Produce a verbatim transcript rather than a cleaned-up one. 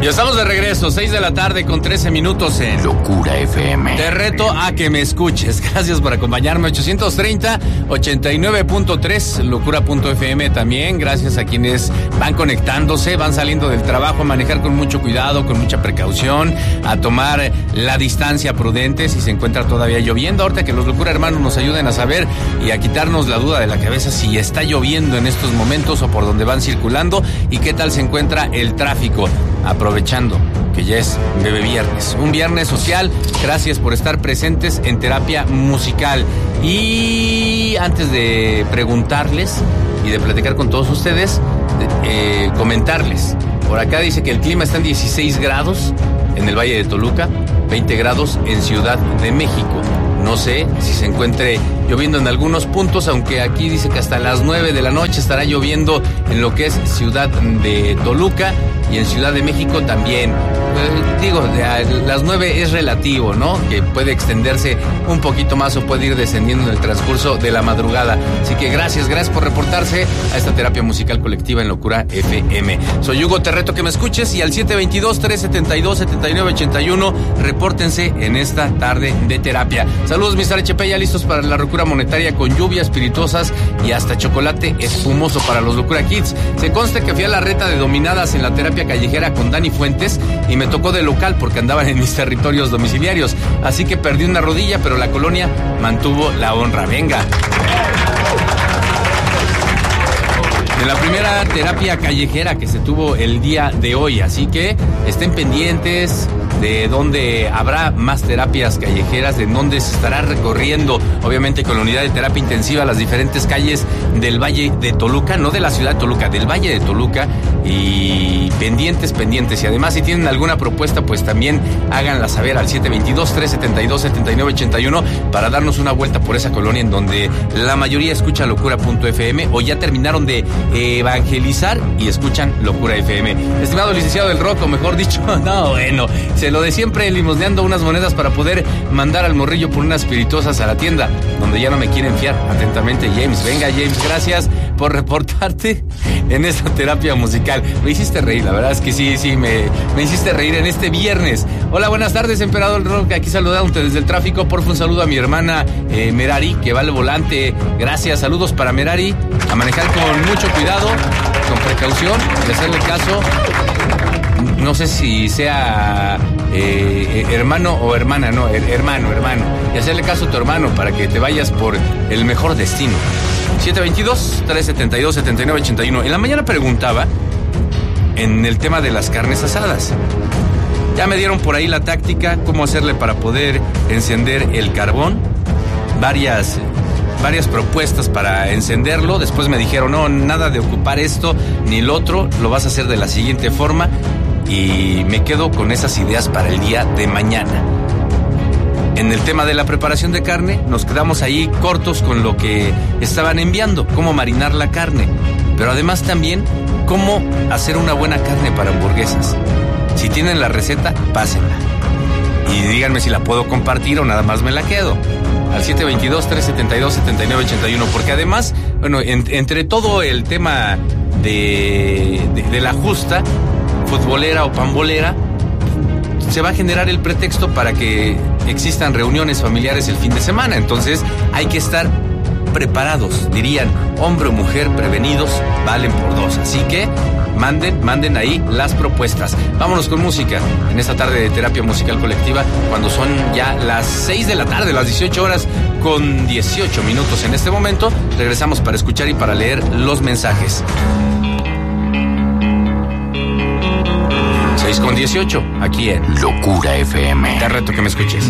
Ya estamos de regreso, seis de la tarde con trece minutos en Locura F M. Te reto a que me escuches. Gracias por acompañarme. ochocientos treinta, ochenta y nueve punto tres, locura punto f m también. Gracias a quienes van conectándose, van saliendo del trabajo, a manejar con mucho cuidado, con mucha precaución, a tomar la distancia prudente si se encuentra todavía lloviendo. Ahorita que los Locura Hermanos nos ayuden a saber y a quitarnos la duda de la cabeza si está lloviendo en estos momentos o por donde van circulando y qué tal se encuentra el tráfico. Aprovechando que ya es Bebé Viernes, un viernes social. Gracias por estar presentes en Terapia Musical. Y antes de preguntarles y de platicar con todos ustedes, eh, comentarles. Por acá dice que el clima está en dieciséis grados en el Valle de Toluca, veinte grados en Ciudad de México. No sé si se encuentre lloviendo en algunos puntos, aunque aquí dice que hasta las nueve de la noche estará lloviendo en lo que es Ciudad de Toluca y en Ciudad de México también. Eh, digo, de las nueve es relativo, ¿no? Que puede extenderse un poquito más o puede ir descendiendo en el transcurso de la madrugada. Así que gracias, gracias por reportarse a esta terapia musical colectiva en Locura F M. Soy Hugo, te reto que me escuches y al siete veintidós, trescientos setenta y dos, setenta y nueve ochenta y uno repórtense en esta tarde de terapia. Saludos, mister H P, ya listos para la locura monetaria con lluvia, espirituosas y hasta chocolate espumoso para los Locura Kids. Se conste que fui a la reta de dominadas en la terapia callejera con Dani Fuentes y me tocó de local porque andaban en mis territorios domiciliarios. Así que perdí una rodilla, pero la colonia mantuvo la honra. Venga. De la primera terapia callejera que se tuvo el día de hoy, así que estén pendientes de dónde habrá más terapias callejeras, de dónde se estará recorriendo, obviamente con la unidad de terapia intensiva, las diferentes calles del Valle de Toluca, no de la ciudad de Toluca, del Valle de Toluca, y pendientes, pendientes, y además si tienen alguna propuesta, pues también háganla saber al siete veintidós, trescientos setenta y dos, setenta y nueve ochenta y uno para darnos una vuelta por esa colonia en donde la mayoría escucha locura punto f m o ya terminaron de evangelizar y escuchan Locura F M. Estimado licenciado del rock, o mejor dicho, no, bueno, se lo de siempre, limosneando unas monedas para poder mandar al morrillo por unas espirituosas a la tienda, donde ya no me quieren fiar. Atentamente, James. Venga, James, gracias por reportarte en esta terapia musical. Me hiciste reír, la verdad es que sí, sí, me, me hiciste reír en este viernes. Hola, buenas tardes, Emperador Rock, aquí saludándote desde el tráfico. Por favor, un saludo a mi hermana eh, Merari, que va al volante. Gracias, saludos para Merari. A manejar con mucho cuidado, con precaución, de hacerle caso. No sé si sea eh, hermano o hermana, no, hermano, hermano. Y hacerle caso a tu hermano para que te vayas por el mejor destino. siete veintidós, trescientos setenta y dos, setenta y nueve ochenta y uno. En la mañana preguntaba en el tema de las carnes asadas. Ya me dieron por ahí la táctica, cómo hacerle para poder encender el carbón. Varias... varias propuestas para encenderlo. Después me dijeron, no, nada de ocupar esto ni el otro, lo vas a hacer de la siguiente forma, y me quedo con esas ideas para el día de mañana. En el tema de la preparación de carne, nos quedamos ahí cortos con lo que estaban enviando, cómo marinar la carne, pero además también cómo hacer una buena carne para hamburguesas. Si tienen la receta, pásenla y díganme si la puedo compartir o nada más me la quedo. Al siete veintidós, trescientos setenta y dos, setenta y nueve ochenta y uno, porque además, bueno, en, entre todo el tema de, de, de la justa futbolera o pambolera, se va a generar el pretexto para que existan reuniones familiares el fin de semana. Entonces hay que estar preparados, dirían, hombre o mujer prevenidos valen por dos. Así que manden, manden ahí las propuestas. Vámonos con música en esta tarde de terapia musical colectiva, cuando son ya las seis de la tarde, las dieciocho horas con dieciocho minutos en este momento. Regresamos para escuchar y para leer los mensajes. seis con dieciocho, aquí en Locura F M. Te reto que me escuches.